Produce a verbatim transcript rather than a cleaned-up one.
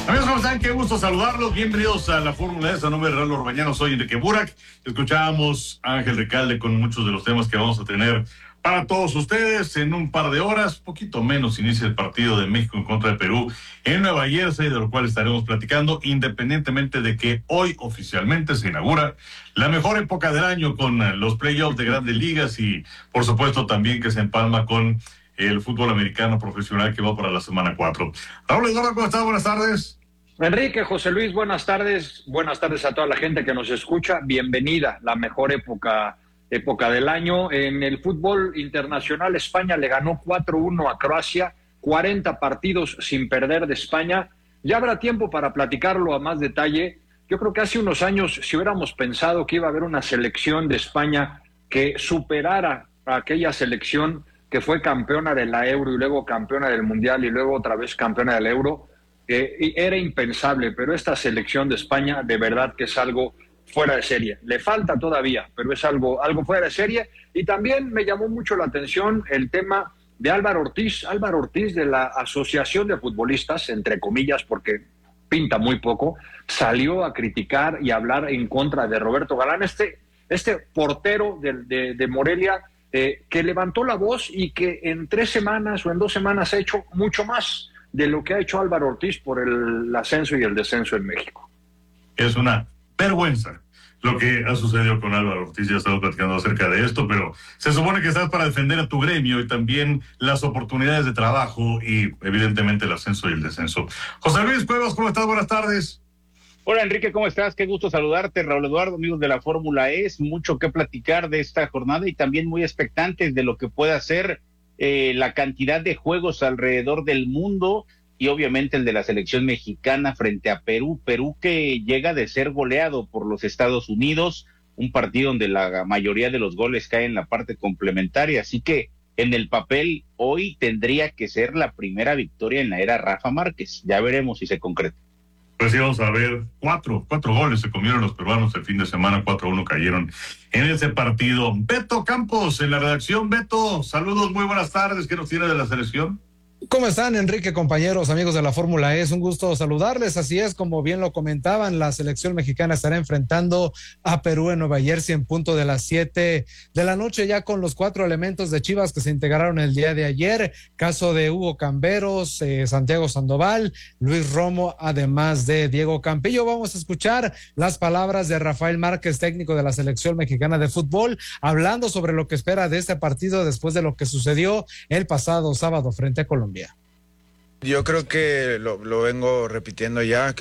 Amigos, ¿cómo están? Qué gusto saludarlos. Bienvenidos a la Fórmula E. A nombre de Ralo Orbañano, soy Enrique Burak. Escuchábamos a Ángel Recalde con muchos de los temas que vamos a tener para todos ustedes. En un par de horas, poquito menos, inicia el partido de México en contra de Perú en Nueva Jersey, de lo cual estaremos platicando, independientemente de que hoy oficialmente se inaugura la mejor época del año con los playoffs de grandes ligas y, por supuesto, también que se empalma con el fútbol americano profesional que va para la semana cuatro. Raúl Eduardo, ¿cómo estás? Buenas tardes. Enrique, José Luis, buenas tardes. Buenas tardes a toda la gente que nos escucha. Bienvenida, la mejor época, época del año. En el fútbol internacional, España le ganó cuatro uno a Croacia, cuarenta partidos sin perder de España. Ya habrá tiempo para platicarlo a más detalle. Yo creo que hace unos años, si hubiéramos pensado que iba a haber una selección de España que superara a aquella selección que fue campeona de la Euro y luego campeona del Mundial y luego otra vez campeona del Euro, eh, era impensable, pero esta selección de España de verdad que es algo fuera de serie. Le falta todavía, pero es algo, algo fuera de serie. Y también me llamó mucho la atención el tema de Álvaro Ortiz, Álvaro Ortiz de la Asociación de Futbolistas, entre comillas, porque pinta muy poco, salió a criticar y hablar en contra de Roberto Galán, este, este portero de, de, de Morelia, Eh, que levantó la voz y que en tres semanas o en dos semanas ha hecho mucho más de lo que ha hecho Álvaro Ortiz por el ascenso y el descenso en México. Es una vergüenza lo que ha sucedido con Álvaro Ortiz. Ya estamos platicando acerca de esto, pero se supone que estás para defender a tu gremio y también las oportunidades de trabajo y evidentemente el ascenso y el descenso. José Luis Cuevas, ¿cómo estás? Buenas tardes. Hola Enrique, ¿cómo estás? Qué gusto saludarte, Raúl Eduardo, amigos de la Fórmula E. Es mucho que platicar de esta jornada y también muy expectantes de lo que pueda ser eh, la cantidad de juegos alrededor del mundo y obviamente el de la selección mexicana frente a Perú. Perú que llega de ser goleado por los Estados Unidos, un partido donde la mayoría de los goles caen en la parte complementaria, así que en el papel hoy tendría que ser la primera victoria en la era Rafa Márquez. Ya veremos si se concreta. Pues íbamos a ver cuatro, cuatro goles se comieron los peruanos el fin de semana, cuatro a uno cayeron en ese partido. Beto Campos en la redacción. Beto, saludos, muy buenas tardes. ¿Qué nos tiene de la selección? ¿Cómo están, Enrique, compañeros, amigos de la Fórmula E? Es un gusto saludarles. Así es, como bien lo comentaban, la selección mexicana estará enfrentando a Perú en Nueva Jersey en punto de las siete de la noche, ya con los cuatro elementos de Chivas que se integraron el día de ayer. Caso de Hugo Camberos, eh, Santiago Sandoval, Luis Romo, además de Diego Campillo. Vamos a escuchar las palabras de Rafael Márquez, técnico de la selección mexicana de fútbol, hablando sobre lo que espera de este partido después de lo que sucedió el pasado sábado frente a Colombia. Yo creo que lo, lo vengo repitiendo ya, que